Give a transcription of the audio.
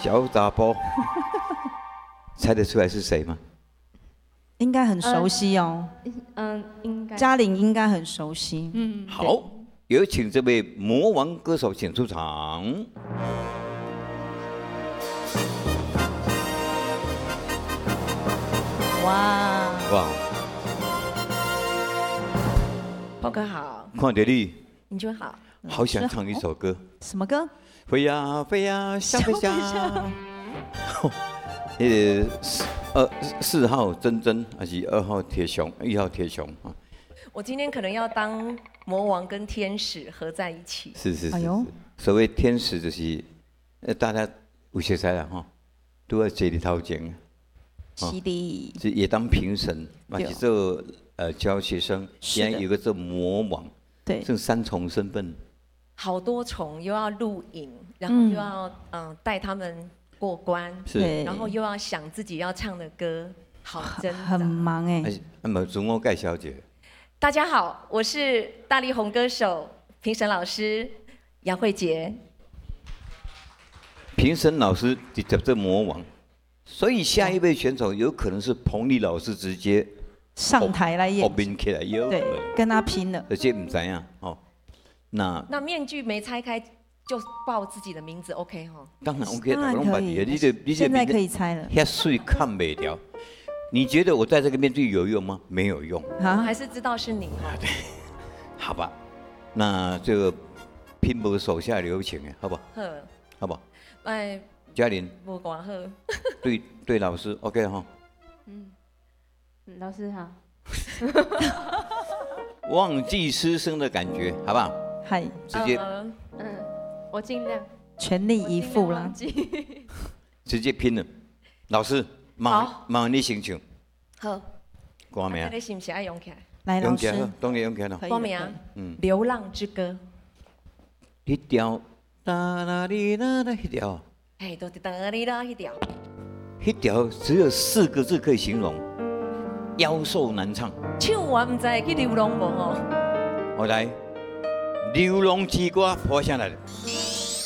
小杂包，猜得出来是谁吗？ 应该很熟悉哦。 应该。 嘉玲应该很熟悉。 好，有请这位魔王歌手请出场。哇！ 峰哥好， 看到你， 你就好。 好想唱一首歌。 什么歌？ 飞呀飞呀，想飞翔。4号珍珍还是2号铁熊，1号铁熊啊？ 我今天可能要当魔王跟天使合在一起。 是。 哎呦， 所谓天使就是，大家有熟悉啦哈，都要坐里头前。 是的。 也当评审，嘛是做教学生，现在有个做魔王， 对， 这3重身份。 好多重，又要录影，然后又要带他们过关， 是， 然后又要想自己要唱的歌，好挣扎， 很忙哎。 那么自我介绍一下。 大家好，我是大力红歌手评审老师杨慧杰。 评审老师直接做魔王，所以下一位选手有可能是彭丽老师直接上台来演， 起来对，跟他拼了。 而且不知道哦。 那面具没拆开就报自己的名字 ，OK 哈？ 当然 OK， 当然可以。现在可以猜了。 遐水看不了。你觉得我戴这个面具有用吗？没有用。 啊，还是知道是你啊？对，好吧。那这个拼搏手下留情哎，好不好？好不好？ 哎， 嘉玲。 不管好。 对，老师 OK 哈。 老师好。 忘记师生的感觉，好不好？ 嗨， 直接， 我尽量， 全力以赴啦， 直接拼了。老师，麻烦你先唱。 好。 歌名。 你是不是爱用起来？ 来，老师， 当然用起来了。 歌名，流浪之歌。 一条，哒啦哩啦啦，一条。 哎，都哒啦哩啦一条。 一条只有4个字可以形容，妖兽难唱。 唱完唔知去流浪无哦。 我来。流浪之歌播下来了。